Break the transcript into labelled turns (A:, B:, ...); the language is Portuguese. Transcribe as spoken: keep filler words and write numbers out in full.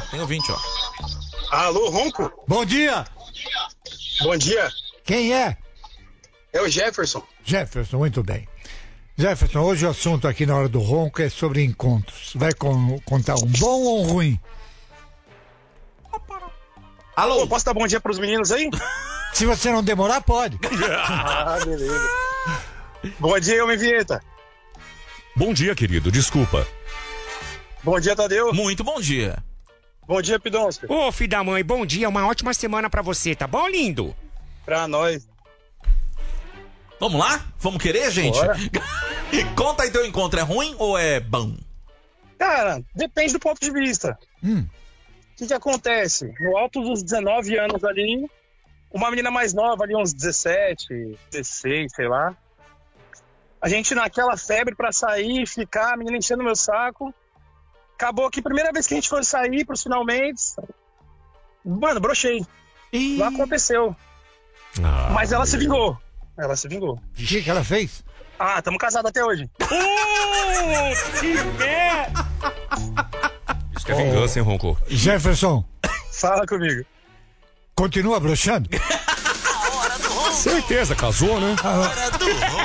A: tem ouvinte, ó.
B: Alô, Ronco?
C: Bom dia.
B: Bom dia.
C: Quem é?
B: É o Jefferson.
C: Jefferson, muito bem. Jefferson, hoje o assunto aqui na hora do ronco é sobre encontros. Vai con- contar um bom ou um ruim?
B: Alô? Pô, posso dar bom dia pros meninos aí?
C: Se você não demorar, pode.
B: Ah, beleza. Bom dia, homem vinheta.
D: Bom dia, querido, desculpa.
B: Bom dia, Tadeu.
A: Muito bom dia.
B: Bom dia, Pidoncio.
E: Ô, filho da mãe, bom dia, uma ótima semana pra você, tá bom, lindo?
B: Pra nós.
A: Vamos lá? Vamos querer, gente?
B: Bora.
A: Conta aí, teu encontro é ruim ou é bom?
B: Cara, depende do ponto de vista.
C: Hum.
B: O que que acontece? No alto dos dezenove anos ali, uma menina mais nova ali, uns dezessete, dezesseis, sei lá. A gente naquela febre pra sair, ficar, a menina enchendo meu saco. Acabou que a primeira vez que a gente foi sair pros finalmente, mano, brochei.
A: E...
B: Não aconteceu.
D: Ah,
B: Mas ela se vingou. Ela se vingou.
C: O que, que ela fez?
B: Ah, estamos casados até hoje.
E: Uh, que merda!
D: Isso que é vingança, hein, Ronco?
C: Jefferson,
B: Fala comigo.
C: continua broxando?
D: Certeza, casou, né?
A: Hora do